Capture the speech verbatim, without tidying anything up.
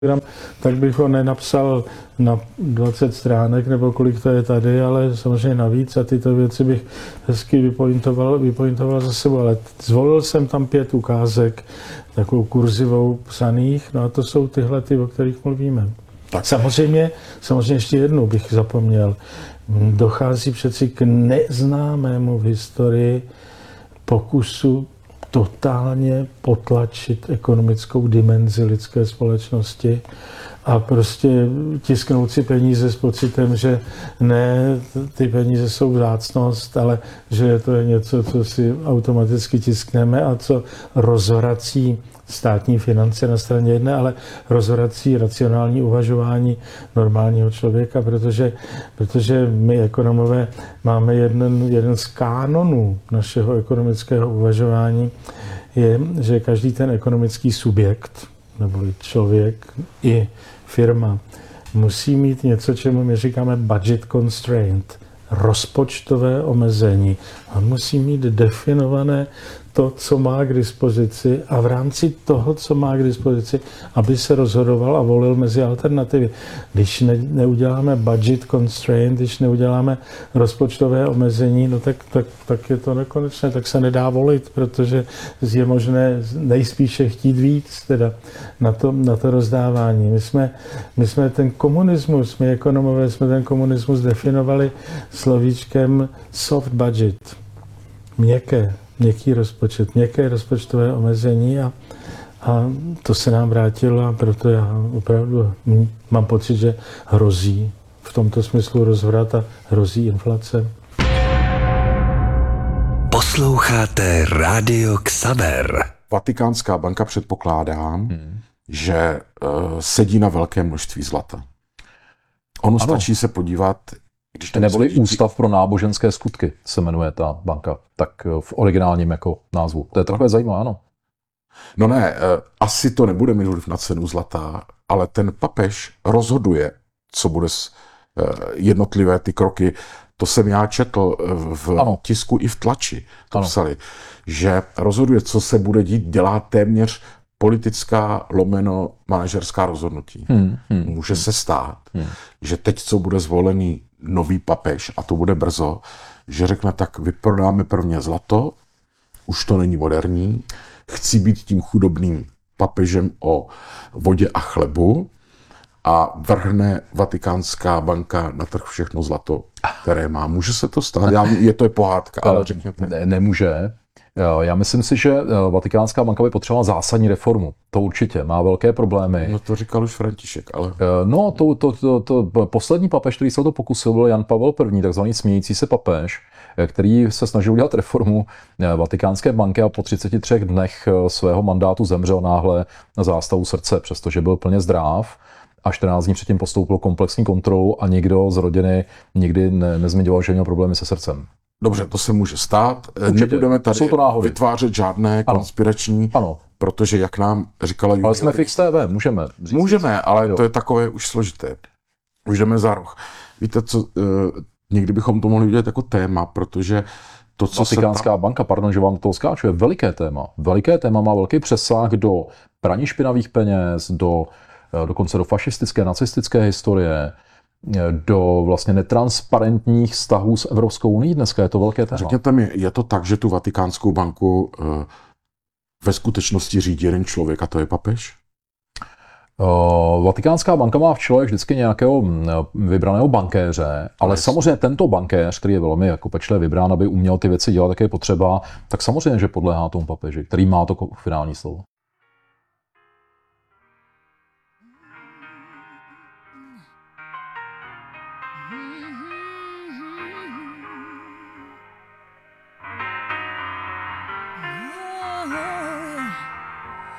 tak bych ho nenapsal na dvacet stránek, nebo kolik to je tady, ale samozřejmě navíc a tyto věci bych hezky vypointoval, vypointoval za sebou. Ale zvolil jsem tam pět ukázek, takovou kurzivou psaných, no a to jsou tyhle, ty, o kterých mluvíme. Tak. Samozřejmě, samozřejmě ještě jednou bych zapomněl. Dochází přeci k neznámému v historii pokusu totálně potlačit ekonomickou dimenzi lidské společnosti a prostě tisknout si peníze s pocitem, že ne, ty peníze jsou vzácnost, ale že to je něco, co si automaticky tiskneme a co rozvrací státní finance na straně jedné, ale rozvrací racionální uvažování normálního člověka, protože, protože my ekonomové máme jeden, jeden z kánonů našeho ekonomického uvažování, je, že každý ten ekonomický subjekt, nebo člověk i firma, musí mít něco, čemu my říkáme budget constraint, rozpočtové omezení. A musí mít definované to, co má k dispozici a v rámci toho, co má k dispozici, aby se rozhodoval a volil mezi alternativy. Když ne, neuděláme budget constraint, když neuděláme rozpočtové omezení, no tak, tak, tak je to nekonečné, tak se nedá volit, protože je možné nejspíše chtít víc teda na to, na to rozdávání. My jsme, my jsme ten komunismus, my ekonomové jsme ten komunismus definovali slovíčkem soft budget, měkké. Měkký rozpočet, měkké rozpočtové omezení a, a to se nám vrátilo a proto já opravdu mám pocit, že hrozí v tomto smyslu rozvrat a hrozí inflace. Posloucháte Rádio Xaver. Vatikánská banka předpokládá, hmm. že uh, sedí na velké množství zlata. Ono ano. Stačí se podívat. Když neboli říct... Ústav pro náboženské skutky se jmenuje ta banka, tak v originálním jako názvu. To je takové zajímavé, ano. No ne, asi to nebude mít vliv na cenu zlata, ale ten papež rozhoduje, co bude jednotlivé ty kroky. To jsem já četl v ano. tisku i v tlači. To ano. psali, že rozhoduje, co se bude dít, dělá téměř politická lomeno manažerská rozhodnutí. Hmm, hmm, Může hmm. se stát, hmm. že teď, co bude zvolený nový papež, a to bude brzo, že řekne, tak vyprodáme prvně zlato, už to není moderní, chci být tím chudobným papežem o vodě a chlebu a vrhne Vatikánská banka na trh všechno zlato, které má. Může se to stát? Já, je to je pohádka, ale řekněte. Ne, nemůže. Já myslím si, že Vatikánská banka by potřebovala zásadní reformu. To určitě. Má velké problémy. No to říkal už František, ale... No, to, to, to, to poslední papež, který se o to pokusil, byl Jan Pavel I., takzvaný smějící se papež, který se snažil udělat reformu Vatikánské banky a po třiceti třech dnech svého mandátu zemřel náhle na zástavu srdce, přestože byl plně zdráv. A čtrnáct dní předtím postoupil komplexní kontrolu a nikdo z rodiny nikdy ne, nezmiňoval, že měl problémy se srdcem. Dobře, to se může stát. Určitě. Nebudeme tady vytvářet žádné ano. konspirační, ano. protože jak nám říkala Julia... Ale jsme Fix T V, můžeme. Říct. Můžeme, ale jo. to je takové už složité. Už jdeme za roh. Víte co, uh, někdy bychom to mohli vidět jako téma, protože to, co Vatikánská se... banka, pardon, že vám to skáču, je veliké téma. Veliké téma má velký přesah do praní špinavých peněz, do dokonce do fašistické, nacistické historie, do vlastně netransparentních vztahů s Evropskou unií. Dneska je to velké téma. Řekněte mi, je to tak, že tu Vatikánskou banku uh, ve skutečnosti řídí jeden člověk a to je papež? Uh, Vatikánská banka má v čele vždycky nějakého vybraného bankéře, ale Yes. samozřejmě tento bankéř, který je velmi jako pečlivě vybrán, aby uměl ty věci dělat, jak je potřeba, tak samozřejmě, že podléhá tomu papeži, který má to finální slovo.